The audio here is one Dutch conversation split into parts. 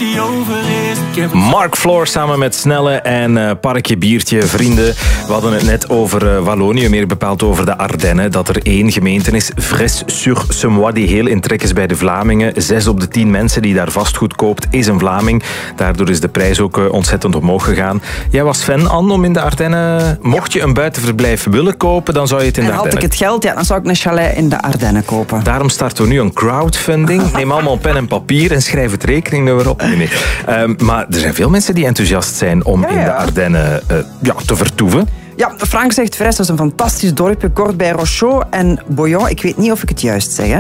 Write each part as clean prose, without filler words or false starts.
die over is. Mark Floor samen met Snelle en Parkje Biertje, vrienden. We hadden het net over Wallonië, meer bepaald over de Ardennen. Dat er 1 gemeente is, Fres-sur-Semois, die heel in trek is bij de Vlamingen. 6 op de 10 mensen die daar vastgoed koopt, is een Vlaming. Daardoor is de prijs ook ontzettend omhoog gegaan. Jij was fan, Anne, om in de Ardennen... Mocht je een buitenverblijf willen kopen, dan zou je het in de Ardennen... En had ik het geld, ja, dan zou ik een chalet in de Ardennen kopen. Daarom starten we nu een crowdfunding. Neem allemaal pen en papier en schrijf het rekeningnummer op. Nee. Maar er zijn veel mensen die enthousiast zijn om in de Ardennen te vertoeven. Ja, Frank zegt, Fres is een fantastisch dorpje, kort bij Rochot en Bouillon. Ik weet niet of ik het juist zeg. Hè.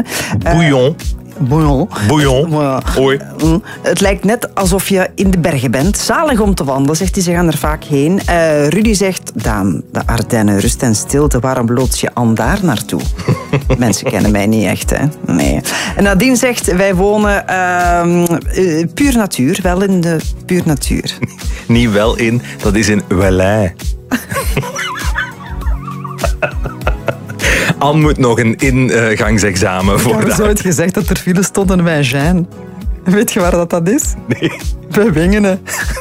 Bouillon. Hoi. Het lijkt net alsof je in de bergen bent. Zalig om te wandelen, zegt hij. Ze gaan er vaak heen. Rudy zegt, Daan, de Ardennen, rust en stilte. Waarom loods je Anne daar naartoe? Mensen kennen mij niet echt, hè? Nee. En Nadine zegt, wij wonen puur natuur. Wel in de puur natuur. Niet wel in, dat is in Wellin. Anne moet nog een ingangsexamen voor. Ik heb zo ooit gezegd dat er file stonden bij Jeanne. Weet je waar dat is? Nee. Bij Wingenen.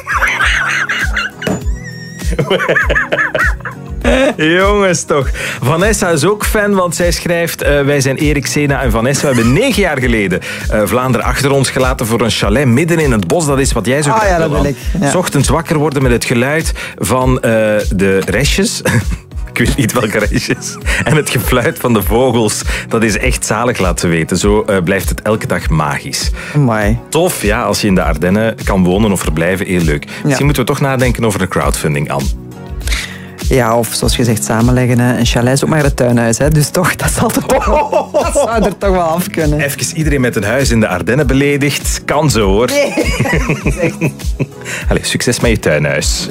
Jongens toch. Vanessa is ook fan, want zij schrijft... wij zijn Erik, Sena en Vanessa. We hebben 9 jaar geleden Vlaanderen achter ons gelaten voor een chalet midden in het bos. Dat is wat jij zo graag wil. Dat wil ik. Ja. 's Ochtends wakker worden met het geluid van de restjes. Ik weet niet welke restjes. En het gefluit van de vogels. Dat is echt zalig, laat ze weten. Zo blijft het elke dag magisch. Amai. Tof, ja, als je in de Ardennen kan wonen of verblijven. Heel leuk. Misschien moeten we toch nadenken over een crowdfunding, Anne. Ja, of zoals je zegt, samenleggen. Een chalet is ook maar het tuinhuis. Hè. Dus toch, dat zou er toch wel af kunnen. Even iedereen met een huis in de Ardennen beledigd. Kan zo, hoor. Nee. Allee, succes met je tuinhuis.